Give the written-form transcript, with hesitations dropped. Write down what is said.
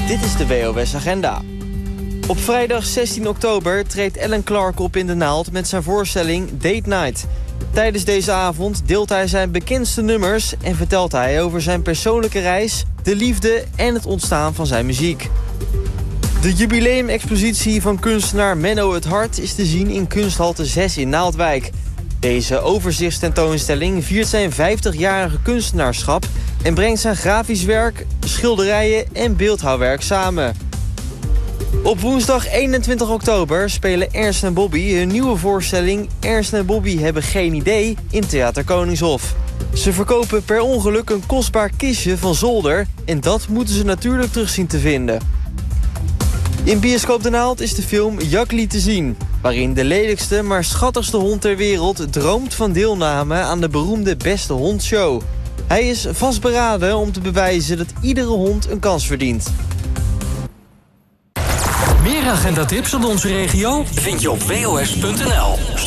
Dit is de WOS Agenda. Op vrijdag 16 oktober treedt Ellen Clark op in De Naald met zijn voorstelling Date Night. Tijdens deze avond deelt hij zijn bekendste nummers en vertelt hij over zijn persoonlijke reis, de liefde en het ontstaan van zijn muziek. De jubileumexpositie van kunstenaar Menno het Hart is te zien in Kunsthalte 6 in Naaldwijk. Deze overzichtstentoonstelling viert zijn 50-jarige kunstenaarschap en brengt zijn grafisch werk, schilderijen en beeldhouwwerk samen. Op woensdag 21 oktober spelen Ernst en Bobby hun nieuwe voorstelling Ernst en Bobby hebben geen idee in Theater Koningshof. Ze verkopen per ongeluk een kostbaar kistje van zolder en dat moeten ze natuurlijk terugzien te vinden. In Bioscoop De Naald is de film Jakli te zien, waarin de lelijkste maar schattigste hond ter wereld droomt van deelname aan de beroemde Beste Hond Show. Hij is vastberaden om te bewijzen dat iedere hond een kans verdient. Meer agendatips uit onze regio vind je op wos.nl.